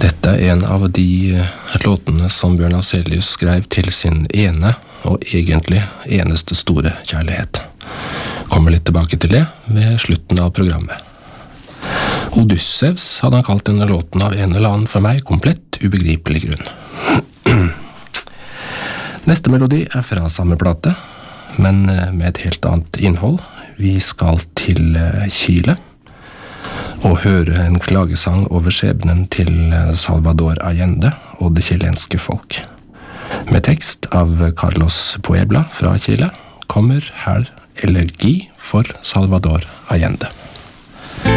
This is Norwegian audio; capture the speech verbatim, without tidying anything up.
Dette er en av de låtene som Bjørn Afzelius skrev til sin ene og egentlig eneste store kjærlighet. Kommer litt tilbake til det ved slutten av programmet. Odysseus hadde han kalt denne låten av en eller annen for meg komplett ubegripelig grunn. Neste melodi er fra samme plate, men med et helt annet innhold. Vi skal til Chile og høre en klagesang over skjebnen til Salvador Allende og det chilenske folk. Med tekst av Carlos Puebla fra Chile kommer her elegi for Salvador Allende.